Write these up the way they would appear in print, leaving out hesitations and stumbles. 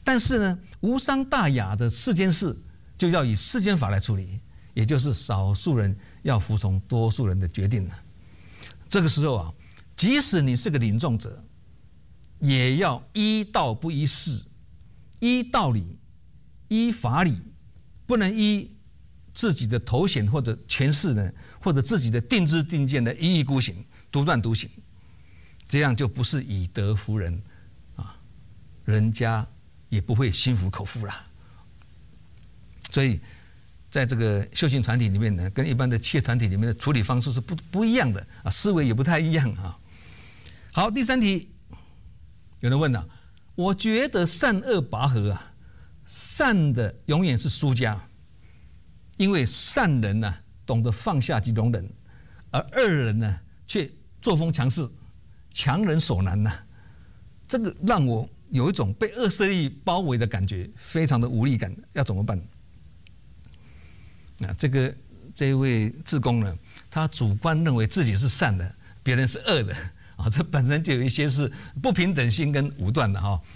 但是呢，无伤大雅的世间事，就要以世间法来处理，也就是少数人要服从多数人的决定了。这个时候啊，即使你是个领众者，也要依道不依事，依道理，依法理，不能依自己的头衔或者权势呢，或者自己的定知定见的一意孤行、独断独行，这样就不是以德服人啊，人家也不会心服口服啦。所以，在这个修行团体里面呢，跟一般的企业团体里面的处理方式是不一样的啊，思维也不太一样啊。好，第3题，有人问了，我觉得善恶拔河啊，善的永远是输家。因为善人呢，懂得放下及容忍，而恶人呢，却作风强势，强人所难呐。这个让我有一种被恶势力包围的感觉，非常的无力感，要怎么办？这一位志工呢，他主观认为自己是善的，别人是恶的啊，这本身就有一些是不平等心跟武断的哈。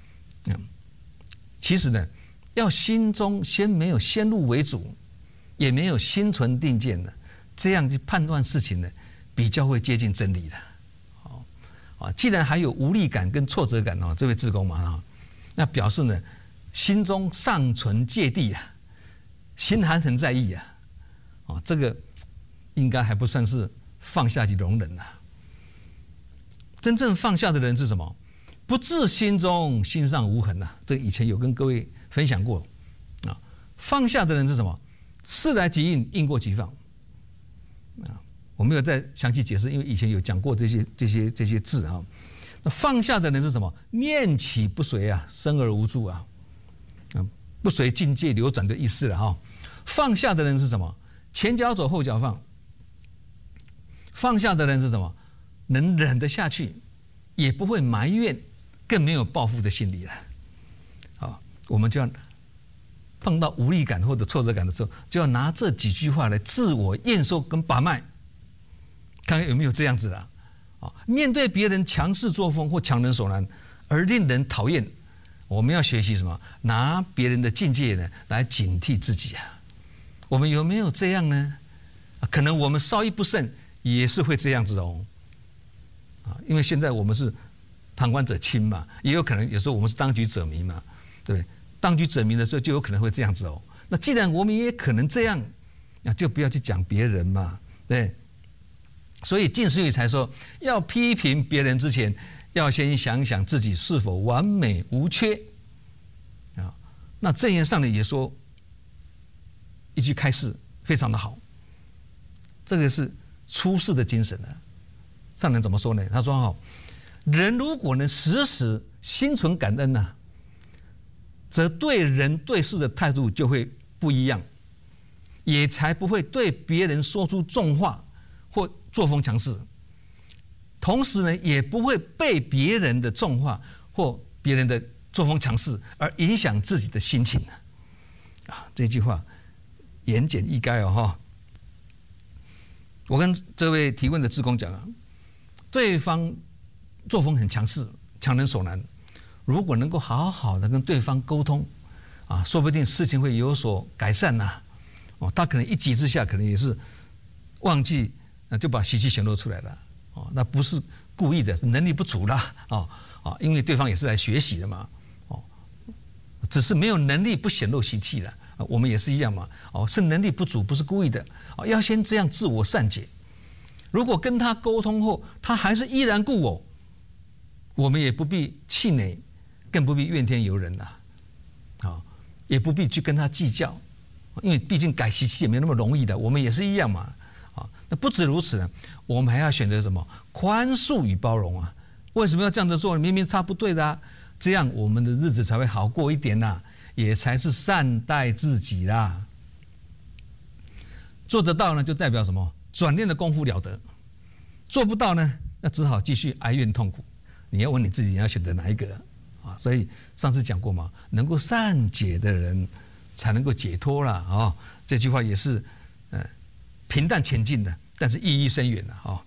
其实呢，要心中先没有先入为主。也没有心存定见的，这样去判断事情呢，比较会接近真理的。既然还有无力感跟挫折感哦，这位志工嘛那表示呢，心中尚存芥蒂啊，心还很在意啊，这个应该还不算是放下及容忍啊。真正放下的人是什么？不自心中，心上无痕啊。这个以前有跟各位分享过啊。放下的人是什么？事来即应，应过即放啊！我没有再详细解释，因为以前有讲过这些字啊。那放下的人是什么？念起不随啊，生而无助啊，不随境界流转的意思了哈。放下的人是什么？前脚走，后脚放。放下的人是什么？能忍得下去，也不会埋怨，更没有报复的心理了。好，我们就要碰到无力感或者挫折感的时候，就要拿这几句话来自我验收跟把脉，看看有没有这样子的啊。面对别人强势作风或强人所难而令人讨厌，我们要学习什么？拿别人的境界呢来警惕自己啊。我们有没有这样呢？可能我们稍一不慎也是会这样子哦。因为现在我们是旁观者清嘛，也有可能有时候我们是当局者迷嘛，对不对？当局者迷的时候，就有可能会这样子哦。那既然我们也可能这样，那就不要去讲别人嘛，对。所以近思语才说，要批评别人之前，要先想想自己是否完美无缺啊。那正言上人也说一句开示，非常的好。这个是出世的精神啊。上人怎么说呢？他说人如果能时时心存感恩啊，则对人对事的态度就会不一样，也才不会对别人说出重话或作风强势，同时呢，也不会被别人的重话或别人的作风强势而影响自己的心情啊。这句话言简意赅哦。我跟这位提问的志工讲啊，对方作风很强势，强人所难。如果能够好好的跟对方沟通，啊，说不定事情会有所改善呐。他可能一急之下，可能也是忘记，就把习气显露出来了。那不是故意的，是能力不足啦。因为对方也是来学习的嘛。只是没有能力不显露习气了。我们也是一样嘛。是能力不足，不是故意的。要先这样自我善解。如果跟他沟通后，他还是依然故我，我们也不必气馁，更不必怨天尤人呐，也不必去跟他计较，因为毕竟改习气也没那么容易的，我们也是一样嘛，那不止如此呢，我们还要选择什么？宽恕与包容啊！为什么要这样子做？明明他不对的啊，这样我们的日子才会好过一点呐，也才是善待自己啦。做得到呢，就代表什么？转念的功夫了得；做不到呢，那只好继续哀怨痛苦。你要问你自己，你要选择哪一个啊？所以上次讲过嘛，能够善解的人才能够解脱啦啊！这句话也是平淡前进的，但是意义深远的啊。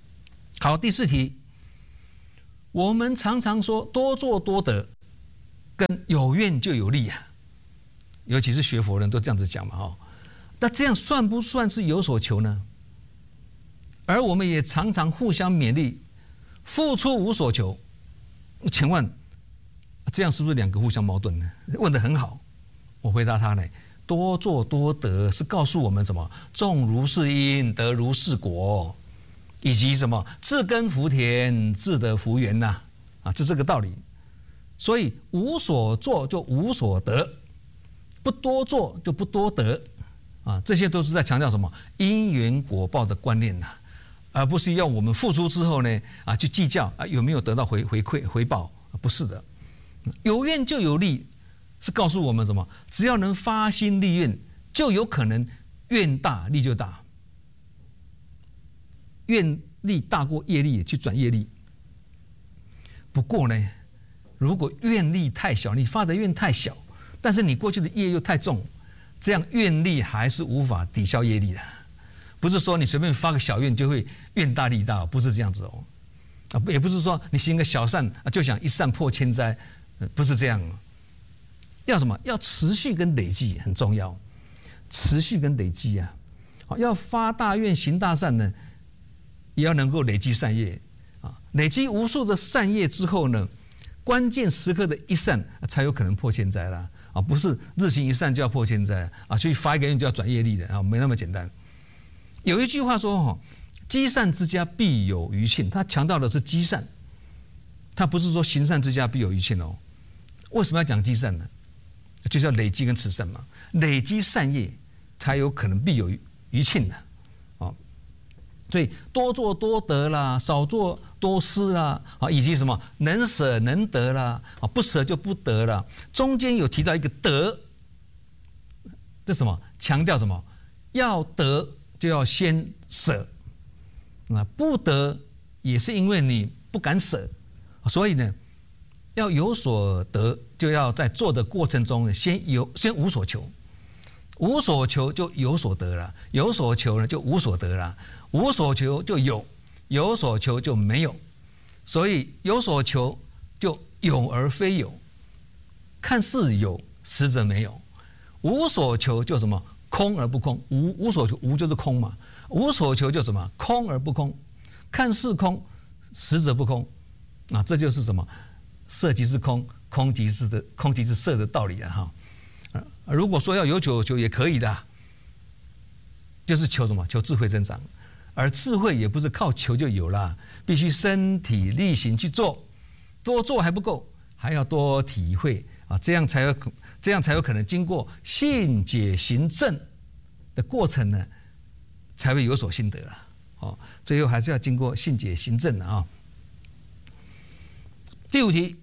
好，第4题，我们常常说多做多得， 跟有愿就有利啊，尤其是学佛人都这样子讲嘛哦。那这样算不算是有所求呢？而我们也常常互相勉励，付出无所求。请问，这样是不是两个互相矛盾呢？问得很好，我回答他呢：多做多得是告诉我们什么？种如是因，得如是果，以及什么？自耕福田，自得福源呐！啊，就这个道理。所以无所做就无所得，不多做就不多得。啊，这些都是在强调什么？因缘果报的观念呐，而不是要我们付出之后呢，啊，去计较啊有没有得到回馈回报，不是的。有愿就有利，是告诉我们什么？只要能发心立愿，就有可能愿大利就大，愿力大过业力，去转业力。不过呢，如果愿力太小，你发的愿太小，但是你过去的业又太重。这样愿力还是无法抵消业力的，不是说你随便发个小愿就会愿大利大，不是这样子哦，啊，也不是说你行个小善就想一善破千灾，不是这样。要什么？要持续跟累积很重要，持续跟累积啊，要发大愿行大善呢，也要能够累积善业啊，累积无数的善业之后呢，关键时刻的一善才有可能破千灾啦。啊，不是日行一善就要破千灾啊，去发一个愿就要转业力的啊，没那么简单。有一句话说哈，积善之家必有余庆，他强调的是积善，他不是说行善之家必有余庆哦。为什么要讲积善呢？就是要累积跟持善嘛，累积善业才有可能必有余庆的啊。所以多做多得啦，少做多失啦，啊，以及什么能舍能得啦，啊，不舍就不得啦。中间有提到一个得，这什么？强调什么？要得就要先舍，啊，不得也是因为你不敢舍，所以呢，要有所得，就要在做的过程中先无所求，无所求就有所得了，有所求呢就无所得了。无所求就有，有所求就没有，所以有所求就有而非有，看似有，实则没有；无所求就什么空而不空，无所求，无就是空嘛，无所求就什么空而不空，看似空，实则不空，啊，这就是什么色即是空，空即是色的道理啊哈。如果说要有求也可以的，就是求什么？求智慧增长。而智慧也不是靠求就有啦，必须身体力行去做，多做还不够，还要多体会啊，这样才有可能经过信解行证的过程呢，才会有所心得啦。哦，最后还是要经过信解行证的啊。第5题，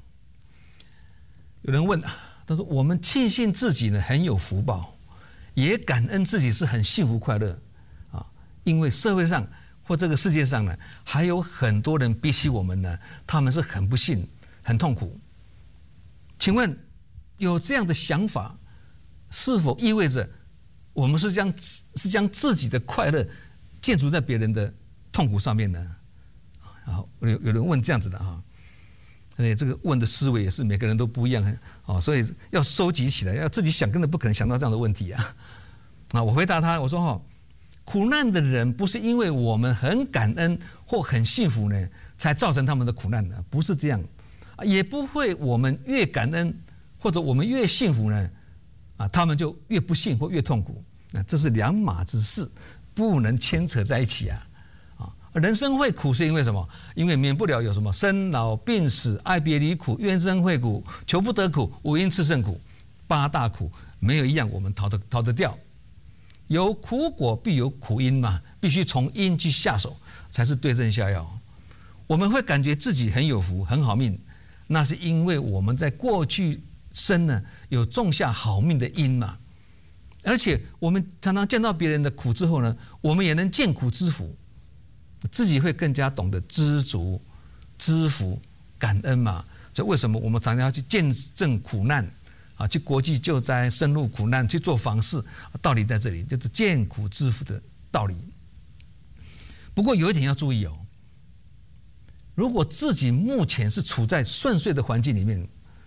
有人问，他说我们庆幸自己呢很有福报，也感恩自己是很幸福快乐。因为社会上或这个世界上呢，还有很多人比起我们呢，他们是很不幸、很痛苦。请问，有这样的想法，是否意味着我们是将自己的快乐建筑在别人的痛苦上面呢？啊，有人问这样子的哈，这个问的思维也是每个人都不一样啊，所以要收集起来，要自己想，根本不可能想到这样的问题啊。啊，我回答他，我说哈。苦难的人不是因为我们很感恩或很幸福呢，才造成他们的苦难的，不是这样，也不会我们越感恩或者我们越幸福呢，啊，他们就越不幸或越痛苦，这是两码子事，不能牵扯在一起啊！啊，人生会苦是因为什么？因为免不了有什么生老病死、爱别离苦、怨憎会苦、求不得苦、五阴炽盛苦，8大苦没有一样我们逃得掉。有苦果必有苦因嘛，必须从因去下手，才是对症下药。我们会感觉自己很有福、很好命，那是因为我们在过去生呢有种下好命的因嘛。而且我们常常见到别人的苦之后呢，我们也能见苦知福，自己会更加懂得知足、知福、感恩嘛。所以为什么我们常常要去见证苦难？啊，去国际救灾、深入苦难去做访视，道理在这里，就是见苦知福的道理。不过有一点要注意哦，如果自己目前是处在顺遂的环境里面，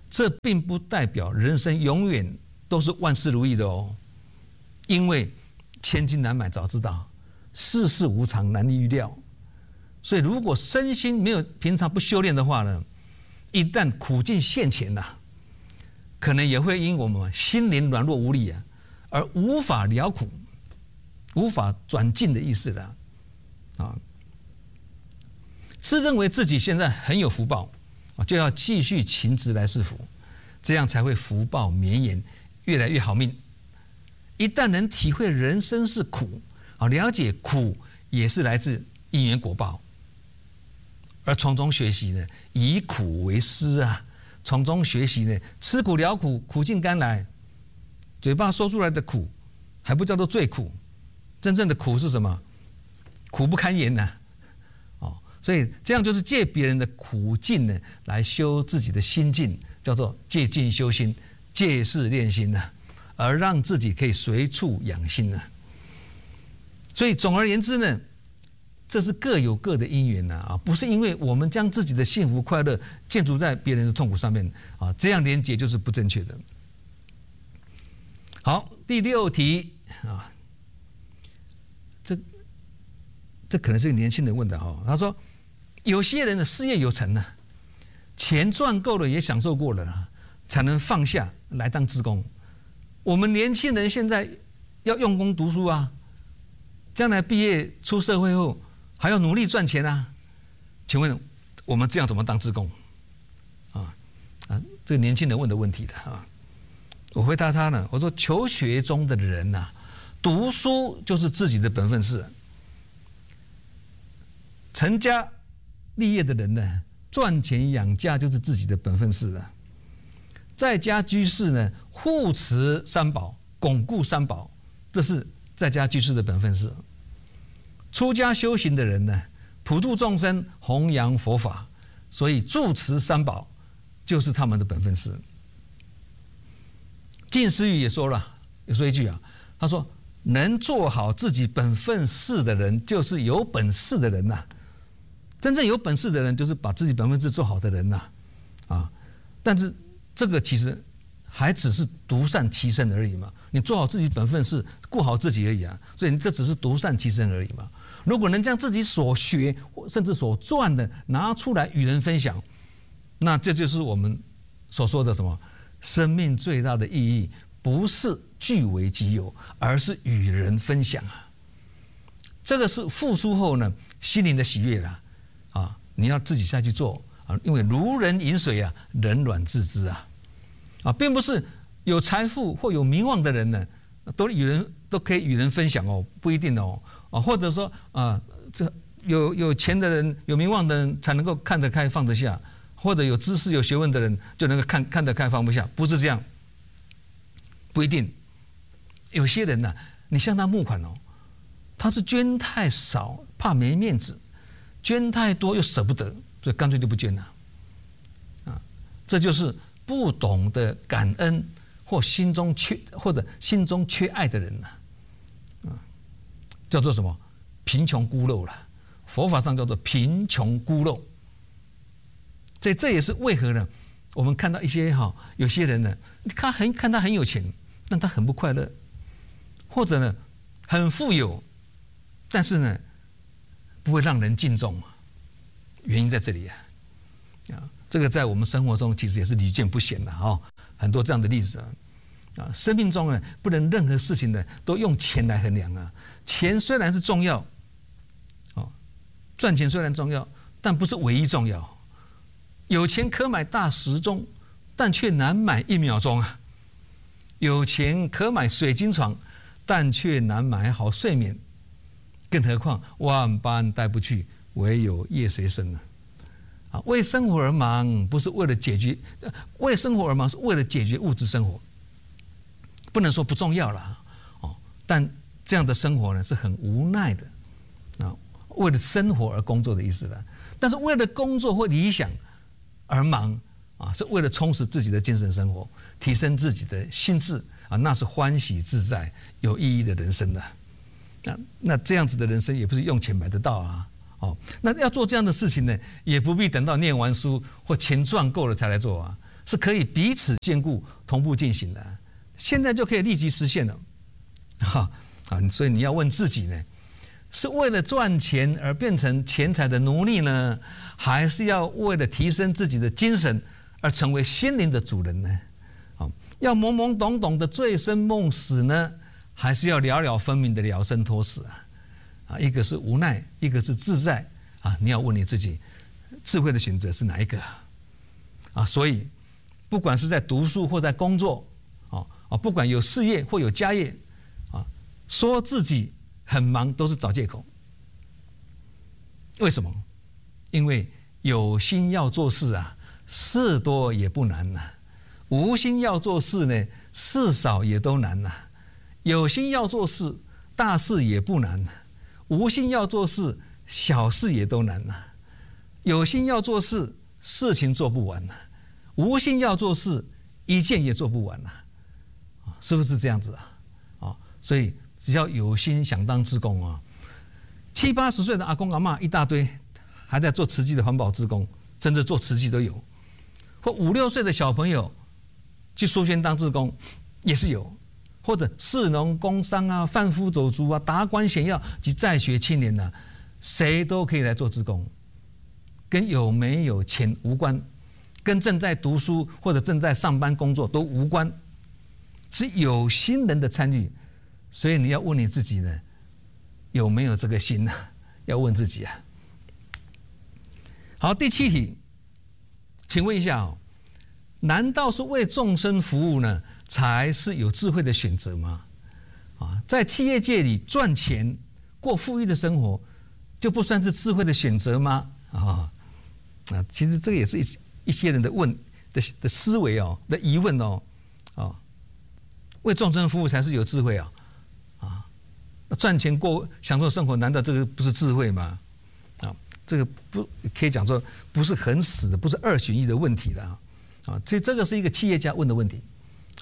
这并不代表人生永远都是万事如意的哦，因为千金难买早知道，世事无常难预料。所以如果身心没有平常不修炼的话呢，一旦苦境现前可能也会因我们心灵软弱无力而无法了苦，无法转进的意思自认为自己现在很有福报就要继续勤职来施福，这样才会福报绵延，越来越好命。一旦能体会人生是苦了解苦也是来自因缘果报，而从中学习呢，以苦为师从中学习呢，吃苦了苦，苦尽甘来。嘴巴说出来的苦还不叫做最苦，真正的苦是什么？苦不堪言所以这样就是借别人的苦境呢，来修自己的心境，叫做借境修心，借势练心而让自己可以随处养心所以总而言之呢，这是各有各的因缘不是因为我们将自己的幸福快乐建筑在别人的痛苦上面这样连结就是不正确的。好，第6题这可能是个年轻人问的他说有些人的事业有成钱赚够了也享受过了才能放下来当志工。我们年轻人现在要用功读书将来毕业出社会后还要努力赚钱请问我们这样怎么当志工这个年轻人问的问题我回答他呢，我说求学中的人读书就是自己的本分事，成家立业的人呢，赚钱养家就是自己的本分事了。在家居士呢，护持三宝，巩固三宝，这是在家居士的本分事。出家修行的人呢，普度众生，弘扬佛法，所以住持三宝就是他们的本分事。近思语也说一句他说能做好自己本分事的人，就是有本事的人真正有本事的人，就是把自己本分事做好的人但是这个其实还只是独善其身而已嘛。你做好自己本分事，顾好自己而已所以你这只是独善其身而已嘛。如果能将自己所学甚至所赚的拿出来与人分享，那这就是我们所说的什么？生命最大的意义不是据为己有，而是与人分享这个是付出后呢，心灵的喜悦你要自己下去做因为如人饮水冷暖自知并不是有财富或有名望的人呢，都可以与人分享不一定或者说这有钱的人、有名望的人才能够看得开放得下，或者有知识有学问的人就能够看得开放不下，不是这样，不一定。有些人你向他募款他是捐太少怕没面子，捐太多又舍不得，所以干脆就不捐了这就是不懂得感恩或心中缺爱的人叫做什么？贫穷孤陋了。佛法上叫做贫穷孤陋。所以这也是为何呢？我们看到一些有些人呢，看他很有钱，但他很不快乐，或者呢很富有，但是呢不会让人敬重原因在这里这个在我们生活中其实也是屡见不鲜的很多这样的例子生命中呢不能任何事情呢都用钱来衡量钱虽然是重要赚钱虽然重要，但不是唯一重要。有钱可买大时钟，但却难买1秒钟有钱可买水晶床，但却难买好睡眠。更何况万般带不去，唯有业随身为生活而忙，不是为了解决，为生活而忙是为了解决物质生活。不能说不重要了但这样的生活呢是很无奈的为了生活而工作的意思了。但是为了工作或理想而忙是为了充实自己的精神生活，提升自己的心智那是欢喜自在有意义的人生的那这样子的人生也不是用钱买得到那要做这样的事情呢，也不必等到念完书或钱赚够了才来做是可以彼此兼顾、同步进行的，现在就可以立即实现了。所以你要问自己呢，是为了赚钱而变成钱财的奴隶呢，还是要为了提升自己的精神而成为心灵的主人呢？要懵懵懂懂的醉生梦死呢，还是要了了分明的了生脱死啊？一个是无奈，一个是自在啊！你要问你自己，智慧的选择是哪一个啊？所以，不管是在读书或在工作，不管有事业或有家业，说自己很忙都是找借口。为什么？因为有心要做事啊，事多也不难呐；无心要做事呢，事少也都难呐。有心要做事，大事也不难呐；无心要做事，小事也都难呐。有心要做事，事情做不完呐；无心要做事，一件也做不完呐。是不是这样子啊？所以只要有心想当志工啊，70、80岁的阿公阿嬷一大堆，还在做慈济的环保志工，甚至做慈济都有；或5、6岁的小朋友去书轩当志工也是有；或者士农工商啊、贩夫走卒啊、达官显要及在学青年啊，谁都可以来做志工，跟有没有钱无关，跟正在读书或者正在上班工作都无关。是有心人的参与，所以你要问你自己呢，有没有这个心呢？要问自己啊。好，第7题，请问一下难道是为众生服务呢，才是有智慧的选择吗？在企业界里赚钱、过富裕的生活，就不算是智慧的选择吗？其实这个也是一些人的思维的疑问为众生服务才是有智慧赚钱享受生活，难道这个不是智慧吗？这个不可以讲说不是很死的，不是2选1的问题了这个是一个企业家问的问题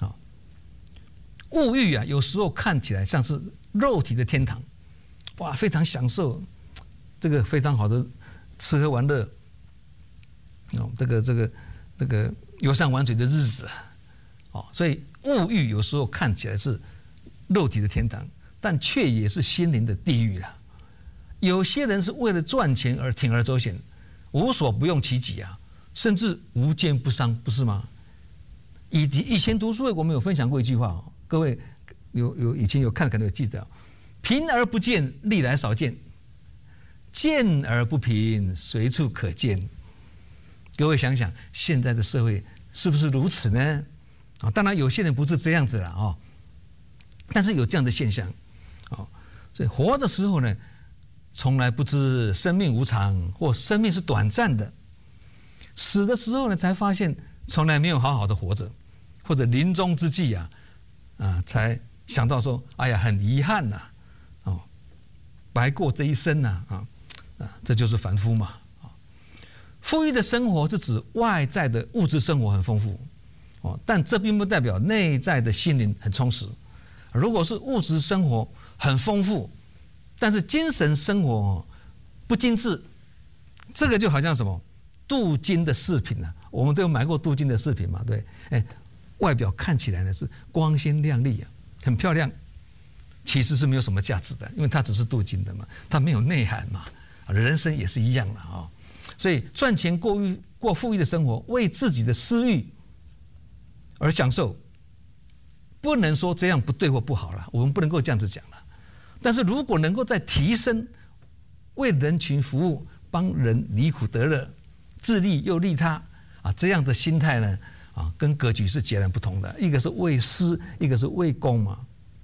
物欲有时候看起来像是肉体的天堂，哇，非常享受这个非常好的吃喝玩乐这个游山玩水的日子所以物欲有时候看起来是肉体的天堂，但却也是心灵的地狱了。有些人是为了赚钱而铤而走险，无所不用其极甚至无奸不商，不是吗？以前读书会我们有分享过一句话各位以前有看可能有记得贫而不见，历来少见；见而不贫，随处可见。各位想想，现在的社会是不是如此呢？当然有些人不是这样子了但是有这样的现象所以活的时候呢，从来不知生命无常或生命是短暂的；死的时候呢，才发现从来没有好好的活着，或者临终之际才想到说，哎呀，很遗憾白过这一生这就是凡夫嘛富裕的生活是指外在的物质生活很丰富但这并不代表内在的心灵很充实。如果是物质生活很丰富，但是精神生活不精致，这个就好像什么镀金的饰品我们都有买过镀金的饰品嘛，对，外表看起来呢是光鲜亮丽很漂亮，其实是没有什么价值的，因为它只是镀金的嘛，它没有内涵嘛。人生也是一样的所以赚钱过富裕的生活，为自己的私欲而享受，不能说这样不对或不好了，我们不能够这样子讲了。但是如果能够在提升为人群服务，帮人离苦得乐，自利又利他这样的心态呢跟格局是截然不同的。一个是为私，一个是为公嘛。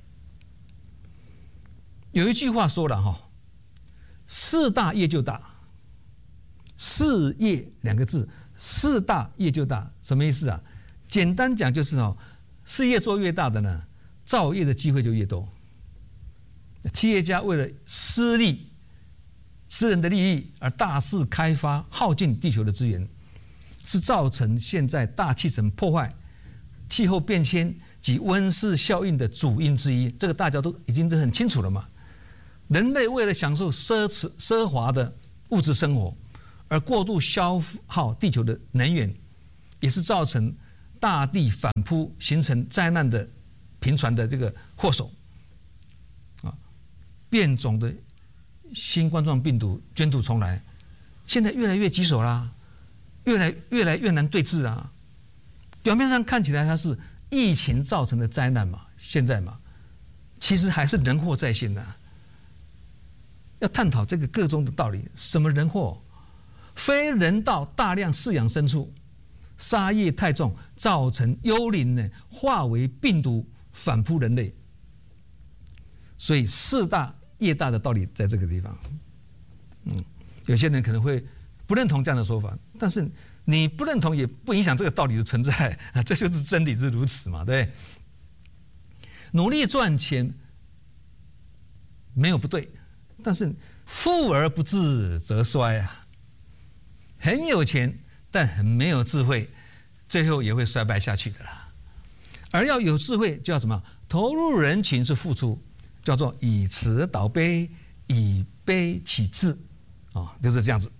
有一句话说了事大业就大，事业2个字，事大业就大，什么意思简单讲就是事业做越大的呢，造业的机会就越多。企业家为了私人的利益而大肆开发，耗尽地球的资源，是造成现在大气层破坏、气候变迁及温室效应的主因之一。这个大家都已经很清楚了嘛。人类为了享受奢华的物质生活，而过度消耗地球的能源，也是造成大地反扑形成灾难的频传的这个祸首啊，变种的新冠状病毒卷土重来，现在越来越棘手啦，越来越难对治啦。表面上看起来它是疫情造成的灾难嘛，现在嘛，其实还是人祸在先呐。要探讨这个个中的道理，什么人祸？非人道大量饲养牲畜，杀业太重，造成幽灵呢化为病毒反扑人类。所以事大业大的道理在这个地方。有些人可能会不认同这样的说法，但是你不认同也不影响这个道理的存在啊，这就是真理是如此嘛，对不对？努力赚钱没有不对，但是富而不治则衰啊。很有钱但很没有智慧，最后也会衰败下去的啦。而要有智慧，就要什么？投入人群是付出，叫做以慈导悲，以悲启智啊，就是这样子。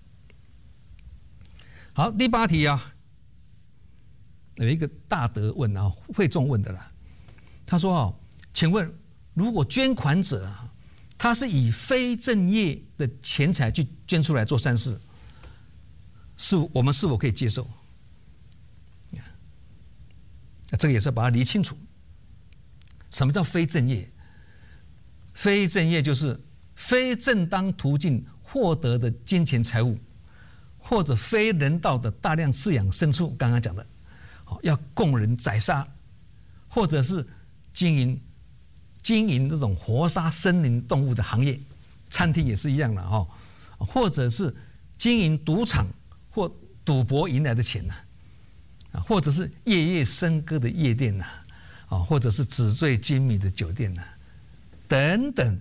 好，第8题啊，有一个大德问啊，会众问的啦。他说哦，请问如果捐款者啊，他是以非正业的钱财去捐出来做善事，我们是否可以接受？这个也是要把它理清楚。什么叫非正业？非正业就是非正当途径获得的金钱财物，或者非人道的大量饲养牲畜，刚刚讲的，要供人宰杀，或者是经营这种活杀森林动物的行业，餐厅也是一样的哈，或者是经营赌场或赌博赢来的钱呐，或者是夜夜笙歌的夜店呐，或者是纸醉金迷的酒店呐，等等，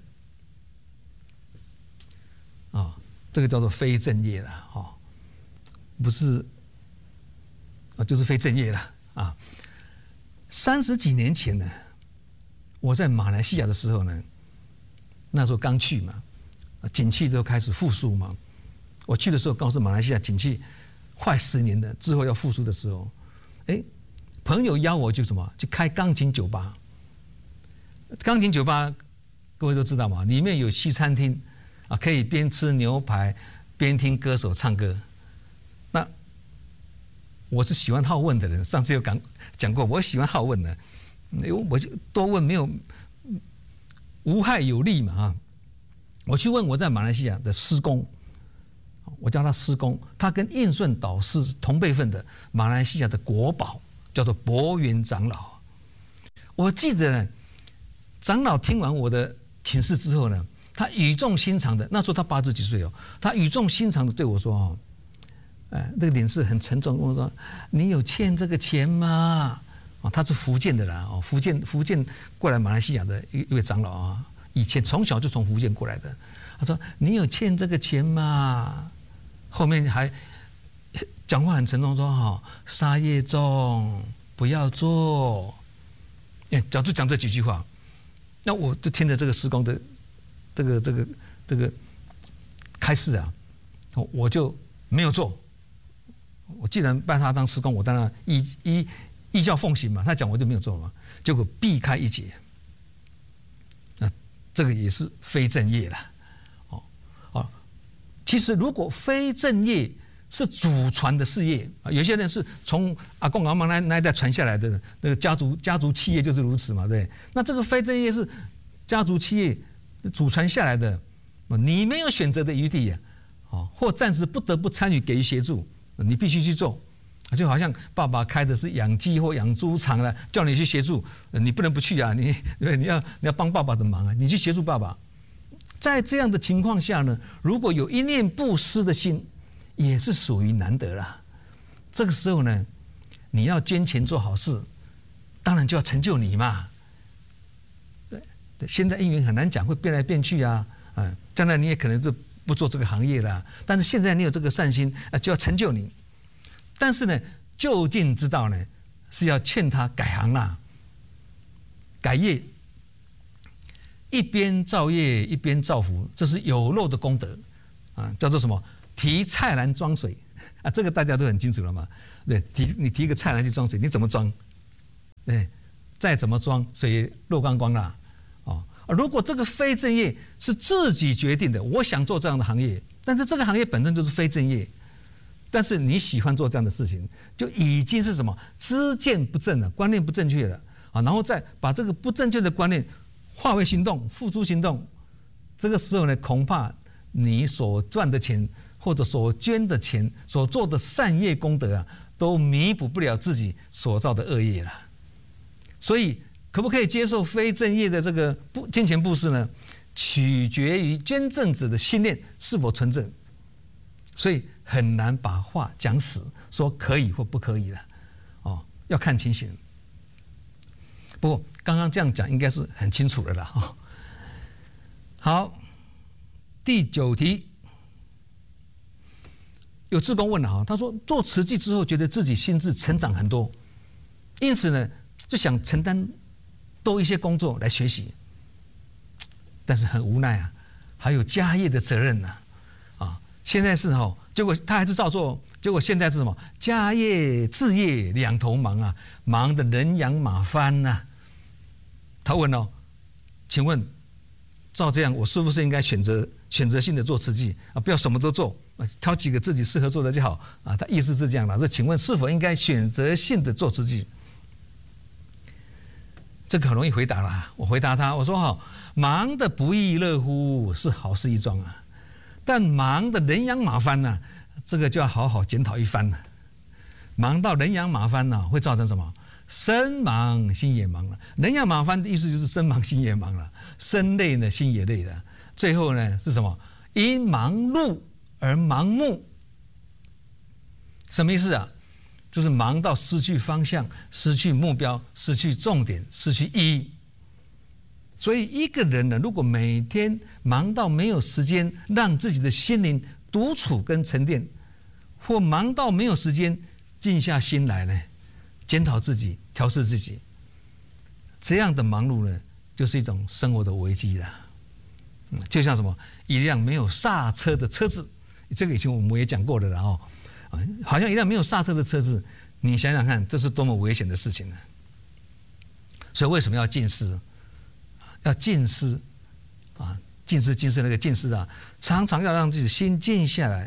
这个叫做非正业了，不是，就是非正业了啊。30几年前呢，我在马来西亚的时候呢，那时候刚去嘛，景气都开始复苏嘛。我去的时候，告诉马来西亚景气快10年了，之后要复苏的时候，朋友邀我去去开钢琴酒吧。钢琴酒吧各位都知道嘛，里面有西餐厅啊，可以边吃牛排边听歌手唱歌。那我是喜欢好问的人，上次有讲过，我喜欢好问的，我就多问，没有无害有利嘛啊。我去问我在马来西亚的师公，我叫他师公，他跟印顺导师同辈分的马来西亚的国宝，叫做博元长老。我记得呢，长老听完我的请示之后呢，他语重心长的，那时候他80几岁哦，他语重心长的对我说那个脸是很沉重，跟我说：“你有欠这个钱吗？”他是福建的啦，福建过来马来西亚的一位长老啊，以前从小就从福建过来的。他说：“你有欠这个钱吗？”后面还讲话很沉重，说：“杀业重，不要做。”就讲这几句话，那我就听着这个师公的这个开示啊，我就没有做。我既然拜他当师公，我当然依教奉行嘛。他讲我就没有做嘛，结果避开一劫。这个也是非正业了。其实如果非正业是祖传的事业，有些人是从阿公阿嬷那一代传下来的，那个家族企业就是如此嘛，对。那这个非正业是家族企业祖传下来的，你没有选择的余地呀，或暂时不得不参与给予协助，你必须去做。就好像爸爸开的是养鸡或养猪场了，叫你去协助，你不能不去啊！你要帮爸爸的忙啊！你去协助爸爸。在这样的情况下呢，如果有一念布施的心，也是属于难得啦。这个时候呢，你要捐钱做好事，当然就要成就你嘛。对，现在因缘很难讲，会变来变去啊，将来你也可能就不做这个行业了。但是现在你有这个善心，就要成就你。但是呢，就近之道呢，是要劝他改行啦，改业。一边造业一边造福，这是有漏的功德啊，叫做什么？提菜篮装水啊，这个大家都很清楚了嘛。对，你提一个菜篮去装水，你怎么装？对，再怎么装，水也漏光光啦。哦，如果这个非正业是自己决定的，我想做这样的行业，但是这个行业本身就是非正业，但是你喜欢做这样的事情，就已经是什么知见不正了，观念不正确了啊，然后再把这个不正确的观念化为行动，付诸行动，这个时候呢，恐怕你所赚的钱或者所捐的钱、所做的善业功德啊，都弥补不了自己所造的恶业了。所以，可不可以接受非正业的这个金钱布施呢？取决于捐赠者的心念是否纯正。所以很难把话讲死，说可以或不可以了。哦，要看情形。不过刚刚这样讲应该是很清楚的了。哦，好，第9题。有志工问了哈，他说做慈济之后，觉得自己心智成长很多，因此呢，就想承担多一些工作来学习，但是很无奈啊，还有家业的责任呢，啊，现在是哈，结果他还是照做，结果现在是什么？家业、志业两头忙啊，忙得人仰马翻呐。他问哦，请问照这样，我是不是应该选择性的做慈济啊？不要什么都做，挑几个自己适合做的就好啊。他意思是这样的，说请问是否应该选择性的做慈济？这个很容易回答啦。我回答他，我说哈，忙得不亦乐乎是好事一桩啊，但忙得人仰马翻呢，这个就要好好检讨一番了。忙到人仰马翻呢，会造成什么？身忙心也忙了。人仰马翻的意思就是身忙心也忙了，身累呢，心也累了。最后呢是什么？因忙碌而盲目。什么意思啊？就是忙到失去方向、失去目标、失去重点、失去意义。所以一个人呢，如果每天忙到没有时间让自己的心灵独处跟沉淀，或忙到没有时间静下心来呢，检讨自己、调试自己，这样的忙碌呢，就是一种生活的危机了。就像什么一辆没有刹车的车子，这个以前我们也讲过的了哦。好像一辆没有刹车的车子，你想想看，这是多么危险的事情呢？所以为什么要静思？要静思啊，静思那个静思啊，常常要让自己心静下来。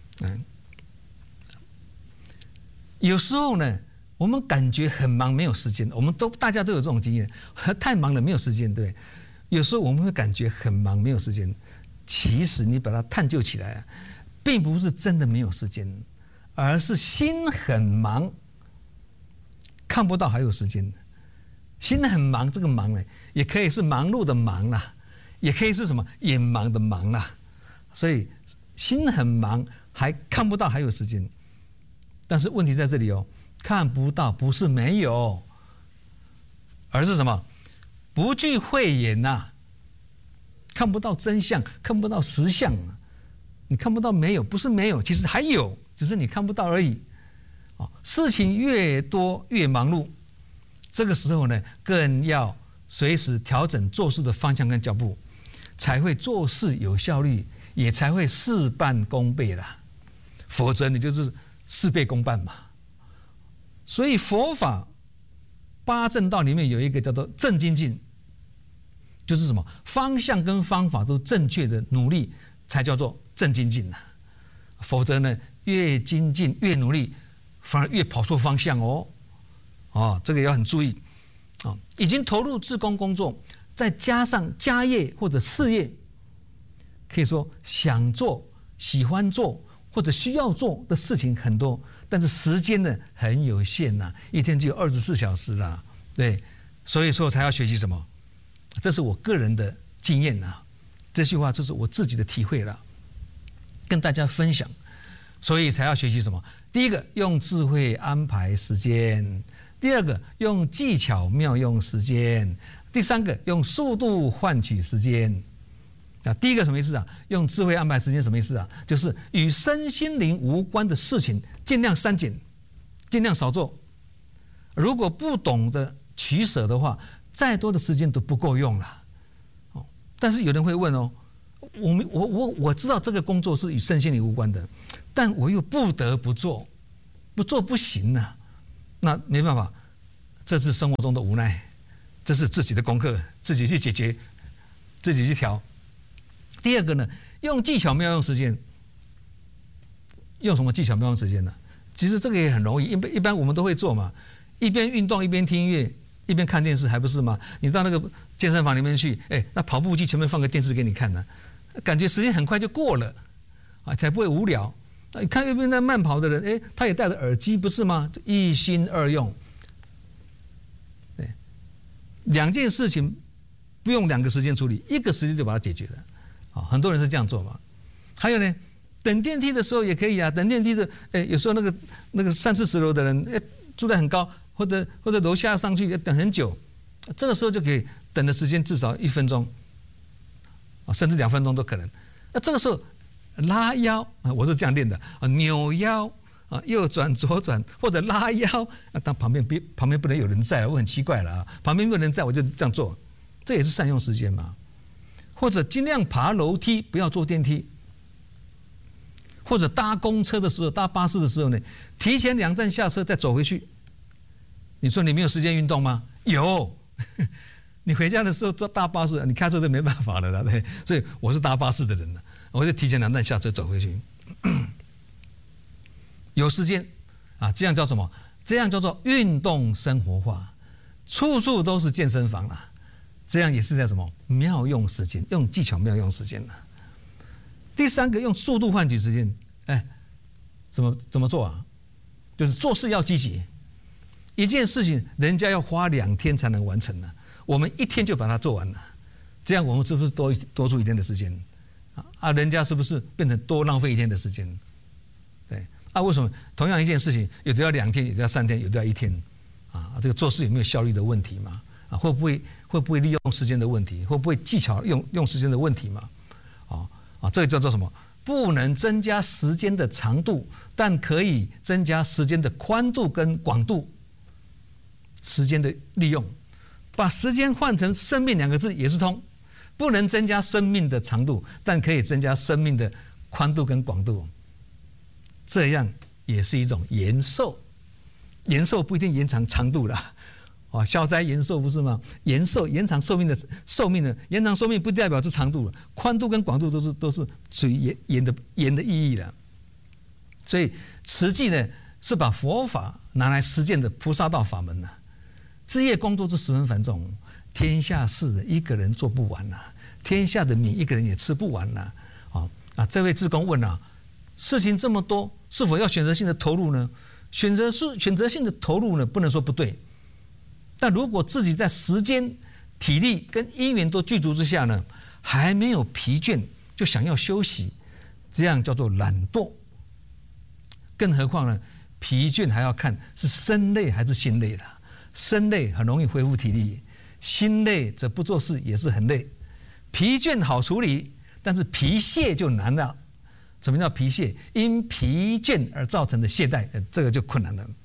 有时候呢，我们感觉很忙，没有时间，大家都有这种经验，太忙了没有时间，对不对？有时候我们会感觉很忙，没有时间，其实你把它探究起来啊，并不是真的没有时间，而是心很忙，看不到还有时间。心很忙，这个忙呢，也可以是忙碌的忙啦，也可以是什么眼忙的忙啦。所以心很忙，还看不到还有时间。但是问题在这里哦，看不到不是没有，而是什么？不具慧眼呐，看不到真相，看不到实相啊。你看不到没有，不是没有，其实还有，只是你看不到而已。事情越多越忙碌，这个时候呢，更要随时调整做事的方向跟脚步，才会做事有效率，也才会事半功倍啦。否则你就是事倍功半嘛。所以佛法八正道里面有一个叫做正精进，就是什么方向跟方法都正确的努力，才叫做正精进呐。否则呢，越精进越努力，反而越跑错方向哦。这个要很注意。已经投入志工工作，再加上家业或者事业，可以说想做、喜欢做或者需要做的事情很多，但是时间呢很有限呐，一天只有24小时啦。对，所以说才要学习什么？这是我个人的经验呐。这句话这是我自己的体会了，跟大家分享。所以才要学习什么？第一个，用智慧安排时间；第二个，用技巧妙用时间；第三个，用速度换取时间。第一个什么意思啊？用智慧安排时间什么意思啊？就是与身心灵无关的事情，尽量删减，尽量少做。如果不懂得取舍的话，再多的时间都不够用了。但是有人会问哦，我知道这个工作是与身心灵无关的， 但我又不得不做，不做不行啊，那没办法，这是生活中的无奈，这是自己的功课，自己去解决，自己去调。第二个呢，用技巧妙用时间，用什么技巧妙用时间呢？其实这个也很容易，一般我们都会做嘛，一边运动一边听音乐。一边看电视还不是吗？你到那个健身房里面去，那跑步机前面放个电视给你看呢，感觉时间很快就过了，啊，才不会无聊。你看一边在慢跑的人，他也戴着耳机，不是吗？一心二用，对，两件事情不用2个时间处理，1个时间就把它解决了，啊，很多人是这样做嘛。还有呢，等电梯的时候也可以啊，等电梯的，有时候那个3、40楼的人，住在很高。或者楼下上去要等很久，这个时候就可以等的时间至少1分钟，甚至2分钟都可能。那这个时候拉腰啊，我是这样练的啊，扭腰啊，右转左转或者拉腰啊，当旁边不能有人在，我很奇怪了啊，旁边没有人在我就这样做，这也是善用时间嘛。或者尽量爬楼梯，不要坐电梯。或者搭公车的时候、搭巴士的时候呢，提前2站下车再走回去。你说你没有时间运动吗？有，你回家的时候坐大巴士，你开车都没办法了，对，所以我是搭巴士的人了，我就提前2站下车走回去。有时间啊，这样叫什么？这样叫做运动生活化，处处都是健身房啦。这样也是在什么妙用时间，用技巧妙用时间啦。第3个用速度换取时间，怎么做啊？就是做事要积极。一件事情，人家要花2天才能完成呢，我们1天就把它做完了，这样我们是不是多出1天的时间？啊，人家是不是变成多浪费1天的时间？对，啊，为什么同样一件事情，有的要2天，有的要3天，有的要1天？啊，这个做事有没有效率的问题嘛？啊，会不会利用时间的问题？会不会技巧用时间的问题嘛？这个叫做什么？不能增加时间的长度，但可以增加时间的宽度跟广度。时间的利用，把时间换成生命2个字也是通，不能增加生命的长度，但可以增加生命的宽度跟广度，这样也是一种延寿。延寿不一定延长长度啦，消灾延寿不是吗？延寿延长寿命的延长寿命不代表是长度了，宽度跟广度都是属于延的意义了。所以慈济呢是把佛法拿来实践的菩萨道法门呢。志业工作是十分繁重，天下事的1个人做不完呐，天下的米1个人也吃不完呐。这位志工问啊，事情这么多，是否要选择性的投入呢？选择性的投入呢，不能说不对，但如果自己在时间、体力跟因缘都具足之下呢，还没有疲倦就想要休息，这样叫做懒惰。更何况呢，疲倦还要看是身累还是心累啦。身累很容易恢复体力，心累则不做事也是很累。疲倦好处理，但是疲懈就难了。什么叫疲懈？因疲倦而造成的懈怠，这个就困难了。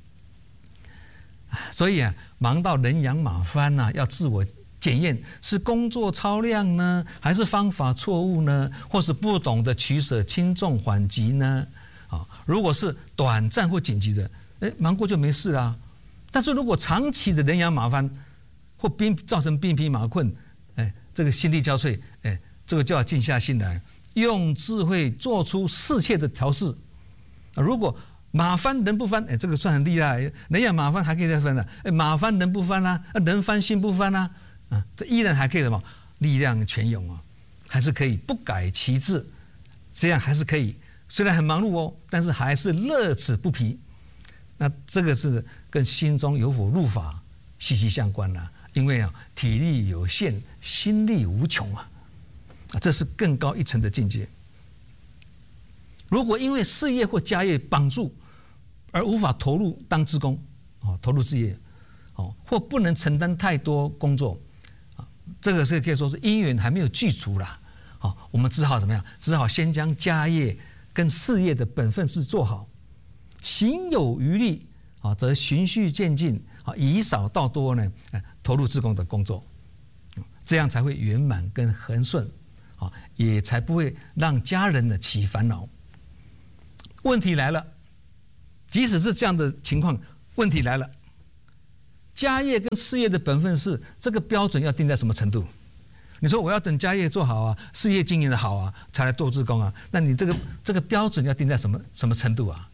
所以啊，忙到人仰马翻啊，要自我检验，是工作超量呢，还是方法错误呢，或是不懂得取舍轻重缓急呢？如果是短暂或紧急的，忙过就没事啦。但是如果长期的人仰马翻，或造成兵疲马困，这个心力交瘁，这个就要静下心来，用智慧做出适切的调试。如果马翻人不翻，这个算很厉害，人仰马翻还可以再翻了，马翻人不翻啊，人翻心不翻啊，这依然还可以什么力量全涌啊，还是可以不改其志，这样还是可以，虽然很忙碌哦，但是还是乐此不疲。那这个是跟心中有否入法息息相关了，因为体力有限，心力无穷啊，这是更高一层的境界。如果因为事业或家业绑住而无法投入当志工，投入事业，或不能承担太多工作，这个是可以说是因缘还没有具足啦，我们只好怎么样？只好先将家业跟事业的本分事做好。行有余力，则循序渐进，以少到多呢，投入志工的工作，这样才会圆满跟恒顺，也才不会让家人呢起烦恼。 问题来了，即使是这样的情况，问题来了，家业跟事业的本分是这个标准要定在什么程度？你说我要等家业做好啊，事业经营的好啊，才来做志工啊？那你这个标准要定在什么程度啊？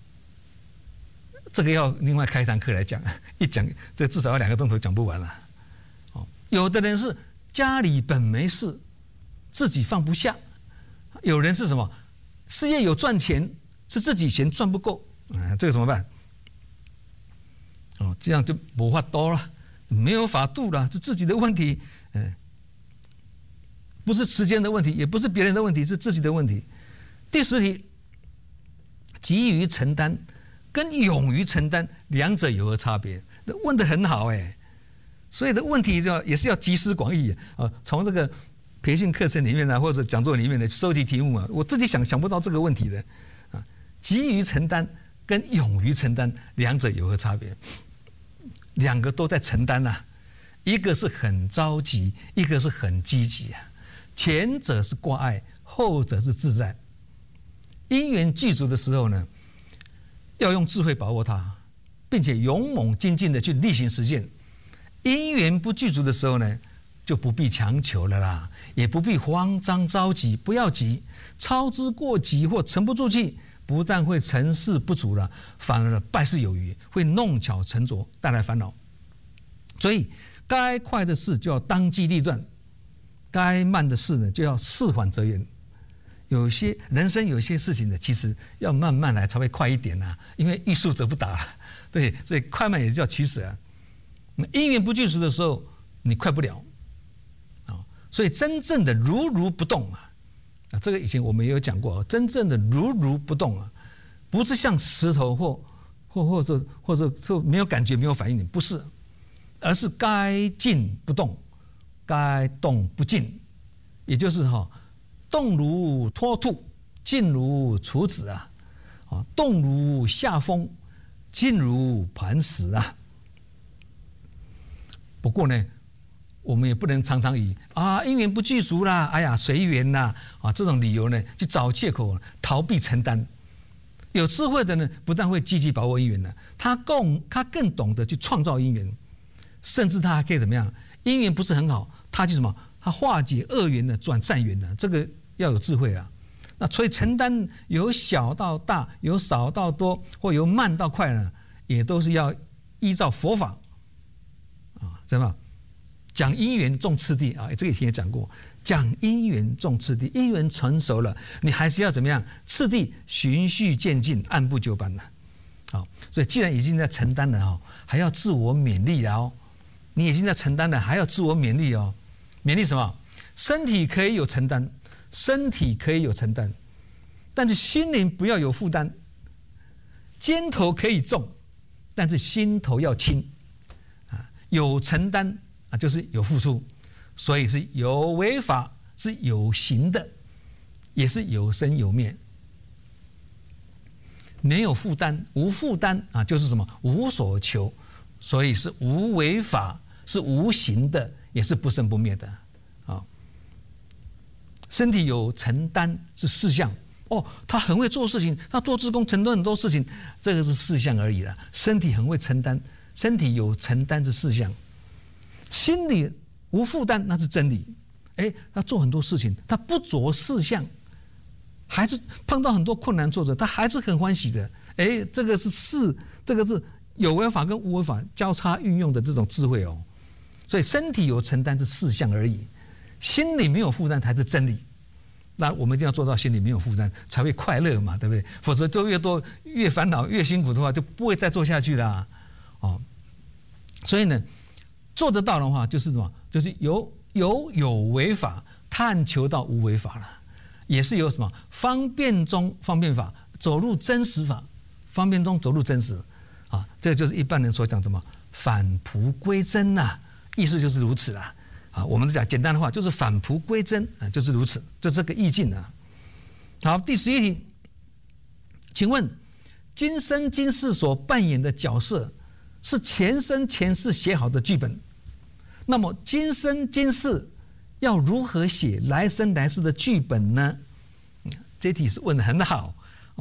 这个要另外开一堂课来讲，一讲这至少要2个钟头讲不完了。哦，有的人是家里本没事，自己放不下；有人是什么？事业有赚钱，是自己钱赚不够啊，这个怎么办？哦，这样就没法度了，没有法度了，是自己的问题，不是时间的问题，也不是别人的问题，是自己的问题。第10题，急于承担跟勇于承担两者有何差别？问得很好所以的问题也是要集思广益啊，从这个培训课程里面或者讲座里面的收集题目啊，我自己想不到这个问题的啊。急于承担跟勇于承担两者有何差别？2个都在承担啊，一个是很着急，一个是很积极啊。前者是挂碍，后者是自在。因缘具足的时候呢，要用智慧把握它，并且勇猛精进的去例行实践。因缘不具足的时候呢，就不必强求了啦，也不必慌张着急，不要急，操之过急或沉不住气，不但会成事不足了，反而败事有余，会弄巧成拙，带来烦恼。所以该快的事就要当机立断，该慢的事呢就要事缓则圆。人生有些事情呢，其实要慢慢来才会快一点啊，因为欲速则不达，对，所以快慢也是要取舍啊。因缘不具足的时候，你快不了啊。所以真正的如不动啊，这个以前我们也有讲过，真正的如不动啊，不是像石头或者说没有感觉没有反应，不是，而是该静不动，该动不静，也就是动如脱兔，静如处子啊，动如下风，静如磐石啊。不过呢，我们也不能常常以因缘不具足啦，哎呀随缘啦这种理由呢，去找借口逃避承担。有智慧的呢，不但会积极把握因缘呢，他更懂得去创造因缘，甚至他还可以怎么样？因缘不是很好，他就什么？他化解恶缘的，转善缘的，这个要有智慧啊。那所以承担由小到大，由少到多，或由慢到快呢，也都是要依照佛法怎么讲因缘重次第啊？这个以前也讲过，讲因缘重次第，因缘成熟了，你还是要怎么样？次第循序渐进，按部就班的。好，所以既然已经在承担了还要自我勉励你已经在承担了，还要自我勉励勉励什么？身体可以有承担，但是心灵不要有负担。肩头可以重，但是心头要轻有承担就是有付出，所以是有为法，是有形的，也是有生有灭。没有负担，无负担就是什么？无所求，所以是无为法，是无形的，也是不生不灭的身体有承担是事项他很会做事情，他做志工承担很多事情，这个是事项而已啦。身体很会承担，身体有承担是事项，心里无负担那是真理。他做很多事情，他不着事项，还是碰到很多困难挫折，他还是很欢喜的。这个是这个是有为法跟无为法交叉运用的这种智慧所以身体有承担是事项而已，心里没有负担才是真理。那我们一定要做到心里没有负担，才会快乐嘛，对不对？否则做越多越烦恼越辛苦的话，就不会再做下去啦。所以呢，做得到的话，就是什么？就是有为法探求到无为法了，也是有什么方便中方便法，走入真实法，方便中走入真实这就是一般人所讲什么返璞归真意思就是如此啦。我们讲简单的话，就是返璞归真就是如此，就这个意境好，第11题，请问今生今世所扮演的角色是前生前世写好的剧本，那么今生今世要如何写来生来世的剧本呢？这题是问得很好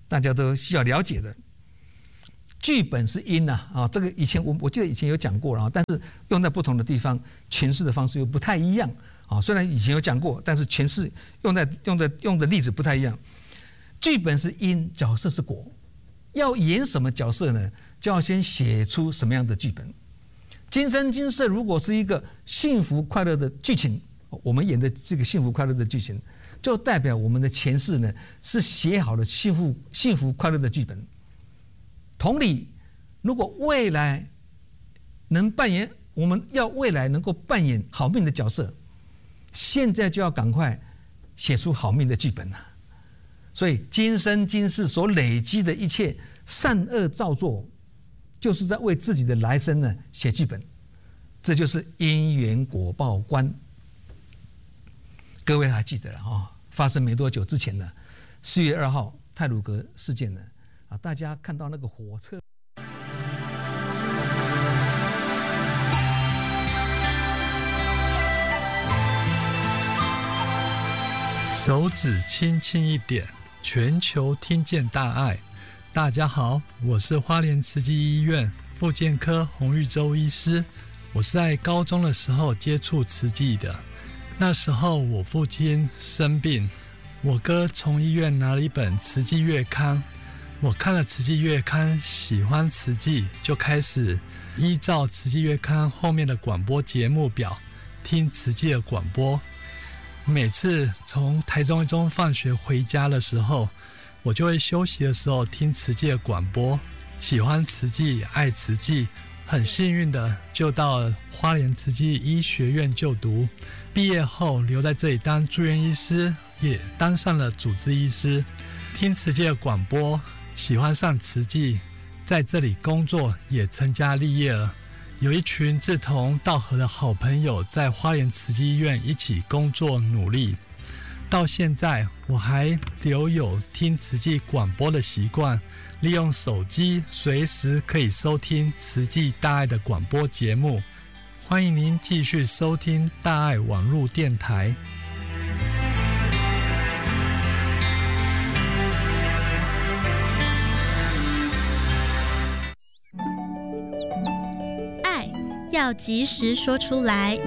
大家都需要了解的。剧本是因啊，这个以前我记得以前有讲过了，但是用在不同的地方诠释的方式又不太一样啊。虽然以前有讲过，但是诠释用的例子不太一样。剧本是因，角色是果。要演什么角色呢？就要先写出什么样的剧本。今生今世如果是一个幸福快乐的剧情，我们演的这个幸福快乐的剧情，就代表我们的前世呢是写好了幸福快乐的剧本。同理，如果未来能扮演，我们要未来能够扮演好命的角色，现在就要赶快写出好命的剧本啊！所以今生今世所累积的一切善恶造作，就是在为自己的来生呢写剧本，这就是因缘果报观。各位还记得了啊？发生没多久之前呢，4月2号太鲁阁事件呢，大家看到那个火车。 手指轻轻一点，全球听见大爱。大家好，我是花莲慈济医院复健科洪玉洲医师。我是在高中的时候接触慈济的，那时候我父亲生病，我哥从医院拿了一本慈济月刊，我看了慈济月刊，喜欢慈济，就开始依照慈济月刊后面的广播节目表听慈济的广播。每次从台中一中放学回家的时候，我就会休息的时候听慈济的广播，喜欢慈济，爱慈济，很幸运的就到了花莲慈济医学院就读，毕业后留在这里当住院医师，也当上了主治医师。听慈济的广播，喜欢上慈济，在这里工作也成家立业了，有一群志同道合的好朋友在花莲慈济医院一起工作努力。到现在我还留有听慈济广播的习惯，利用手机随时可以收听慈济大爱的广播节目。欢迎您继续收听大爱网络电台。 爱要及时说出来。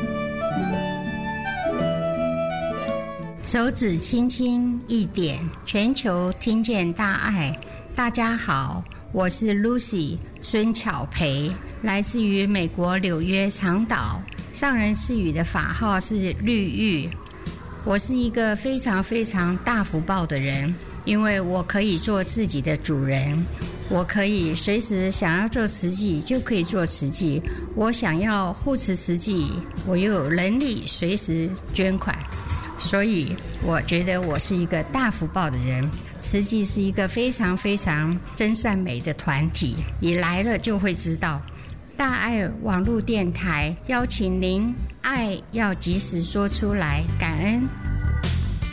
手指轻轻一点，全球听见大爱。大家好，我是 Lucy 孙巧培，来自于美国纽约长岛，上人赐予的法号是绿玉。我是一个非常非常大福报的人，因为我可以做自己的主人，我可以随时想要做慈济就可以做慈济，我想要护持慈济，我又有能力随时捐款。所以我觉得我是一个大福报的人。慈济是一个非常非常真善美的团体，你来了就会知道。大爱网络电台邀请您，爱要及时说出来，感恩。